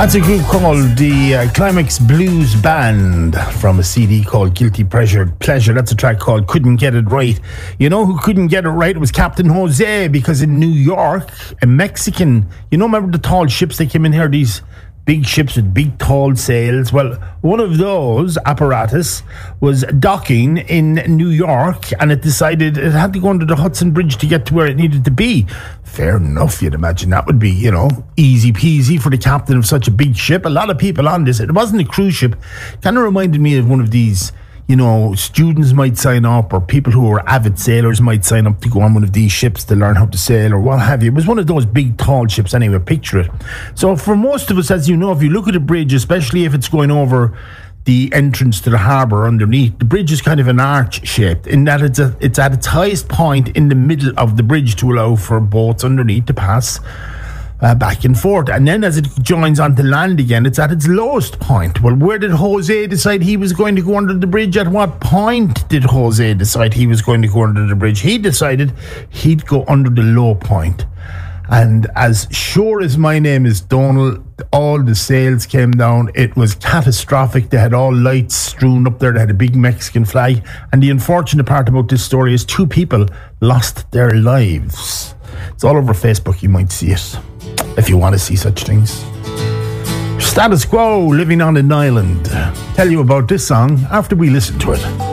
That's a group called the Climax Blues Band from a CD called Guilty Pleasure. That's a track called Couldn't Get It Right. You know who couldn't get it right? It was Captain Jose, because in New York, a Mexican, remember the tall ships that came in here, these big ships with big tall sails? Well, one of those apparatus was docking in New York, and it decided it had to go under the Hudson Bridge to get to where it needed to be. Fair enough, you'd imagine that would be, easy peasy for the captain of such a big ship. A lot of people on this. It wasn't a cruise ship. Kind of reminded me of one of these, students might sign up, or people who are avid sailors might sign up to go on one of these ships to learn how to sail or what have you. It was one of those big tall ships anyway, picture it. So for most of us, as you know, if you look at a bridge, especially if it's going over the entrance to the harbour underneath, the bridge is kind of an arch shaped in that it's at its highest point in the middle of the bridge to allow for boats underneath to pass back and forth, and then as it joins onto land again, it's at its lowest point. Well, where did Jose decide he was going to go under the bridge? At what point did Jose decide he was going to go under the bridge? He decided he'd go under the low point. And as sure as my name is Donald, all the sails came down. It was catastrophic. They had all lights strewn up there. They had a big Mexican flag. And the unfortunate part about this story is 2 people lost their lives. It's all over Facebook. You might see it if you want to see such things. Status Quo, Living on an Island. Tell you about this song after we listen to it.